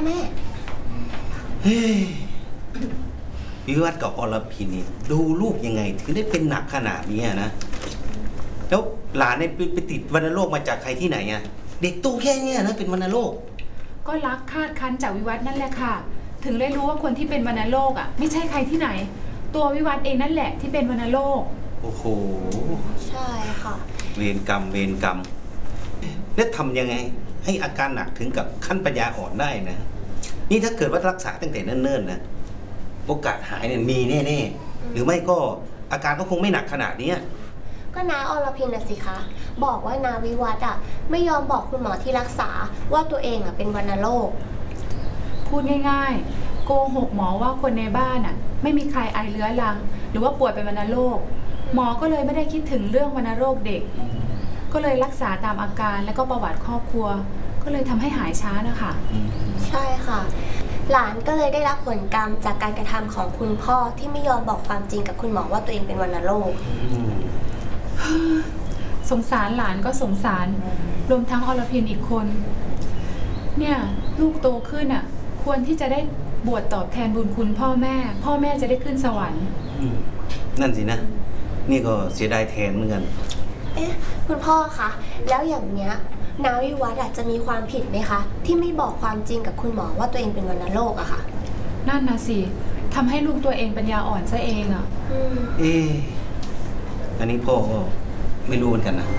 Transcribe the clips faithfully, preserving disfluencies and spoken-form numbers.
แม่เฮ้ยวิวัฒน์กับอรพินนี่ดูลูกยังไงถึงได้เป็นหนักขนาดนี้นะแล้วหลานเนี่ยไปติดวัณโรคมาจากใครที่ไหนอ่ะเด็กตัวแค่นี้นะเป็นวัณโรคก็รักคาดคั้นจากวิวัฒน์นั่นแหละค่ะถึงได้รู้ว่าคนที่เป็นวัณโรคอ่ะไม่ใช่ใครที่ไหนตัววิวัฒน์เองนั่นแหละที่เป็นวัณโรคโอ้โหใช่ค่ะเวรกรรมเวรกรรมแล้วทำยังไงให้อาการหนักถึงกับขั้นปัญญาอ่อนได้นะนี่ถ้าเกิดว่ารักษาตั้งแต่เนิ่นๆนะโอกาสหายเนี่ยมีแน่ๆหรือไม่ก็อาการก็คงไม่หนักขนาดนี้ก็นาอรพินน่ะสิคะบอกว่านาวิวัฒน์อ่ะไม่ยอมบอกคุณหมอที่รักษาว่าตัวเองอ่ะเป็นวัณโรคพูดง่ายๆโกหกหมอว่าคนในบ้านอ่ะไม่มีใครไอเรื้อรังหรือว่าป่วยเป็นวัณโรคหมอก็เลยไม่ได้คิดถึงเรื่องวัณโรคเด็กก็เลยรักษาตามอาการและก็ประวัติครอบครัวก็เลยทำให้หายช้านะคะใช่ค่ะหลานก็เลยได้รับผลกรรมจากการกระทำของคุณพ่อที่ไม่ยอมบอกความจริงกับคุณหมอว่าตัวเองเป็นวัณโรคสงสารหลานก็สงสารรวมทั้งอรพินอีกคนเนี่ยลูกโตขึ้นอ่ะควรที่จะได้บวชตอบแทนบุญคุณพ่อแม่พ่อแม่จะได้ขึ้นสวรรค์นั่นสินะนี่ก็เสียดายแทนเหมือนกันเอ๊ะคุณพ่อคะแล้วอย่างเนี้ยนาวิวัฒน์จะมีความผิดไหมคะที่ไม่บอกความจริงกับคุณหมอว่าตัวเองเป็นวัณโรคอะค่ะนั่นนะสิทำให้ลูกตัวเองปัญญาอ่อนซะเองอะเอ๊ะอันนี้พ่อก็ไม่รู้เหมือนกันนะ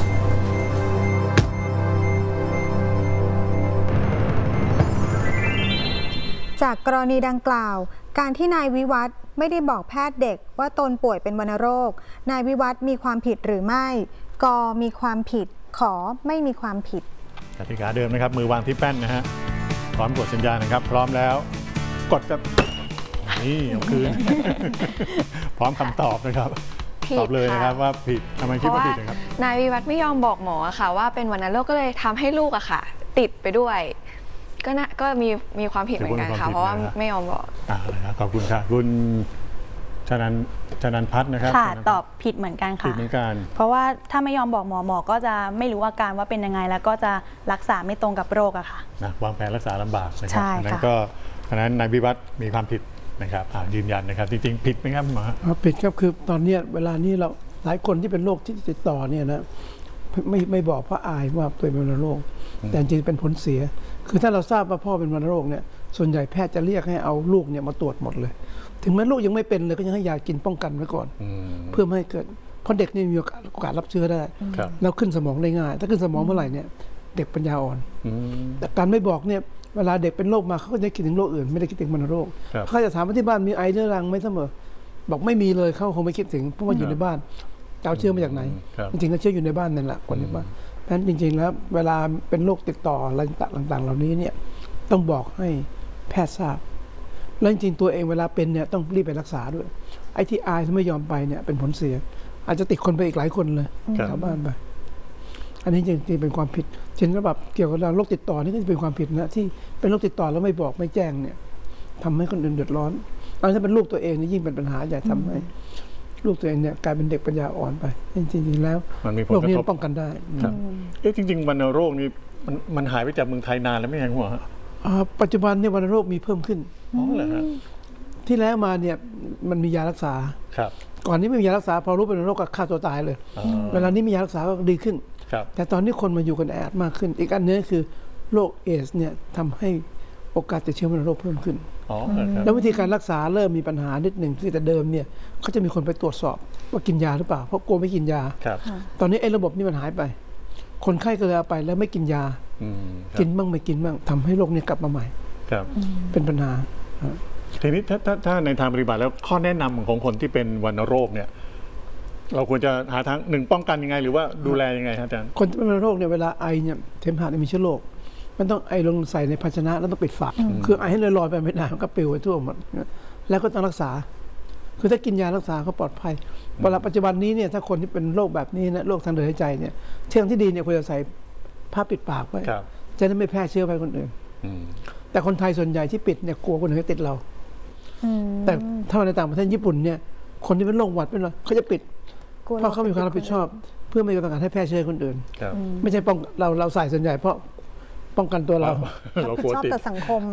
จากกรณีดังกล่าวการที่นายวิวัฒน์ไม่ได้บอกแพทย์เด็กว่าตนป่วยเป็นวัณโรคนายวิวัฒน์มีความผิดหรือไม่กมีความผิดขอไม่มีความผิดกติกาเดิมนะครับมือวางที่แป้นนะฮะพร้อมกดสัญญาณนะครับพร้อมแล้วกดกับนี่เอาคืนพร้อมคำตอบนะครับตอบเลยนะครับว่าผิดทำไมคิดว่าผิดนะครับนายวิวัฒน์ไม่ยอมบอกหมอค่ะว่าเป็นวัณโรคก็เลยทำให้ลูกอะค่ะติดไปด้วยก็น่าก็มีมีความผิดเหมือนกันค่ะเพราะว่าไม่ยอมบอกอ่าขอบคุณค่ะคุณชนันชนันพัฒน์นะครับค่ะตอบผิดเหมือนกันค่ะผิดเหมือนกันเพราะว่าถ้าไม่ยอมบอกหมอหมอก็จะไม่รู้อาการว่าเป็นยังไงแล้วก็จะรักษาไม่ตรงกับโรคอะค่ะนะวางแผนรักษาลำบากนะครับดังนั้นก็ดังนั้นนายวิวัฒน์มีความผิดนะครับยืนยันนะครับจริงๆผิดไหมครับหมอผิดครับคือตอนนี้เวลานี้เราหลายคนที่เป็นโรคที่ติดต่อเนี่ยนะไม่ไม่บอกเพราะอายว่าตัวเป็นวัณโรคแต่จริงเป็นผลเสียคือถ้าเราทราบว่าพ่อเป็นวัณโรคเนี่ยส่วนใหญ่แพทย์จะเรียกให้เอาลูกเนี่ยมาตรวจหมดเลยถึงแม้ลูกยังไม่เป็นเลยก็ยังให้ยากินป้องกันไว้ก่อนเพื่อไม่ให้เกิดเพราะเด็กนี่มีโอกาสรับเชื้อได้แล้วขึ้นสมองได้ง่ายถ้าขึ้นสมองเมื่อไหร่เนี่ยเด็กปัญญาอ่อนแต่การไม่บอกเนี่ยเวลาเด็กเป็นโรคมาเขาก็จะคิดถึงโรคอื่นไม่ได้คิดถึงวัณโรคเขาจะถามว่าที่บ้านมีไอเรื้อรังไหมเสมอบอกไม่มีเลยเขาคงไม่คิดถึงเพราะว่าอยู่ในบ้านเอาเชื้อมาจากไหนจริงๆก็เชื้ออยู่ในบ้านนั่นแหละคนในบ้านเพราะฉะนั้นจริงๆแล้วเวลาเป็นโรคติดต่ออะไรต่างๆเหล่านี้เนี่ยต้องบอกให้แพทย์ทราบแล้วจริงๆตัวเองเวลาเป็นเนี่ยต้องรีบไปรักษาด้วยไอ้ที่อายที่ไม่ยอมไปเนี่ยเป็นผลเสียอาจจะติดคนไปอีกหลายคนเลยชาวบ้านไปอันนี้จริงๆเป็นความผิดเช่นแบบเกี่ยวกับโรคติดต่อนี่ก็จะเป็นความผิดนะที่เป็นโรคติดต่อแล้วไม่บอกไม่แจ้งเนี่ยทำให้คนอื่นเดือดร้อนเอาถ้าเป็นลูกตัวเองนี่ยิ่งเป็นปัญหาใหญ่ทำให้ลูกตัวเองเนี่ยกลายเป็นเด็กปัญญาอ่อนไปจริงๆแล้วโรคนี้ป้องกันได้เอ๊ะจริงๆวัณโรคนี่มันมันหายไปจากเมืองไทยนานแล้วไม่ใช่หัวปัจจุบันเนี่ยวัณโรคมีเพิ่มขึ้นอ๋อเหรอฮะที่แล้วมาเนี่ยมันมียารักษาครับก่อนนี้ไม่มียารักษาพอรู้เป็นโรคก็ฆ่าตัวตายเลยเวลานี้มียารักษาก็ดีขึ้นแต่ตอนนี้คนมาอยู่กันแออัดมากขึ้นอีกอันนึงคือโรคเอสเนี่ยทำให้โอกาสติดเชื้อวัณโรคเพิ่มขึ้นแล้ววิธีการรักษาเริ่มมีปัญหานิดหนึ่งที่แต่เดิมเนี่ยเขาจะมีคนไปตรวจสอบว่ากินยาหรือเปล่าเพราะกลัวไม่กินยาตอนนี้ไอ้ระบบนี้มันหายไปคนไข้ก็เลยเอาไปแล้วไม่กินยากินบ้างไม่กินบ้างทำให้โรคนี้กลับมาใหม่เป็นปัญหาทีนี้ถ้าถ้าในทางปฏิบัติแล้วข้อแนะนำของคนที่เป็นวัณโรคเนี่ยเราควรจะหาทางหนึ่งป้องกันยังไงหรือว่าดูแลยังไงครับอาจารย์คนที่เป็นวัณโรคเนี่ยเวลาไอเนี่ยเสมหะมีเชื้อโรคมันต้องไอลงใส่ในภาชนะแล้วต้องปิดฝาคือไอให้ลอยๆไปไม่ได้มันก็ปลิวไปทั่วหมดแล้วก็ต้องรักษาคือถ้ากินยารักษาก็ปลอดภัยเวลาปัจจุบันนี้เนี่ยถ้าคนที่เป็นโรคแบบนี้นะโรคทางเดินหายใจเนี่ยเชื่องที่ดีเนี่ยควรจะใส่ผ้าปิดปากไว้จะได้ไม่แพร่เชื้อไปคนอื่นแต่คนไทยส่วนใหญ่ที่ปิดเนี่ยกลัวคนอื่นจะติดเราแต่ถ้าในต่างประเทศญี่ปุ่นเนี่ยคนที่เป็นโรคหวัดเป็นอะไรเขาจะปิดเพราะเขามีความรับผิดชอบเพื่อไม่ต้องการให้แพร่เชื้อคนอื่นไม่ใช่ป้องเราเราใส่ส่วนใหญ่เพราะป้องกันตัวเราชอบต่อสังคม